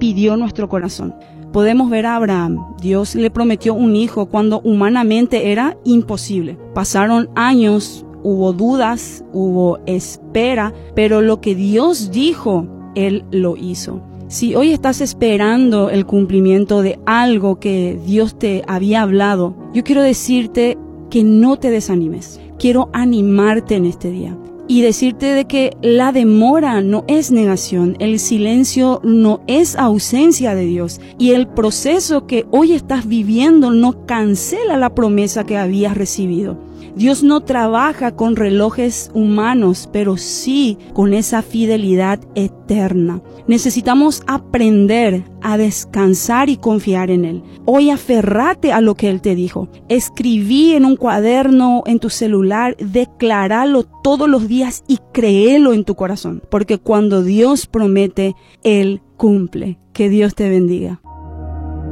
pidió nuestro corazón. Podemos ver a Abraham. Dios le prometió un hijo cuando humanamente era imposible. Pasaron años, hubo dudas, hubo espera, pero lo que Dios dijo, Él lo hizo. Si hoy estás esperando el cumplimiento de algo que Dios te había hablado, yo quiero decirte que no te desanimes. Quiero animarte en este día y decirte de que la demora no es negación, el silencio no es ausencia de Dios, y el proceso que hoy estás viviendo no cancela la promesa que habías recibido. Dios no trabaja con relojes humanos, pero sí con esa fidelidad eterna. Necesitamos aprender a descansar y confiar en Él. Hoy aferrate a lo que Él te dijo. Escribí en un cuaderno, en tu celular, decláralo todos los días y créelo en tu corazón. Porque cuando Dios promete, Él cumple. Que Dios te bendiga.